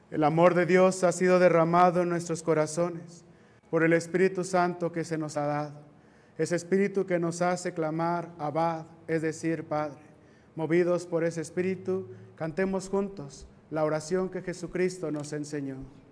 El amor de Dios ha sido derramado en nuestros corazones por el Espíritu Santo que se nos ha dado. Ese Espíritu que nos hace clamar Abba, es decir, Padre. Movidos por ese Espíritu, cantemos juntos la oración que Jesucristo nos enseñó.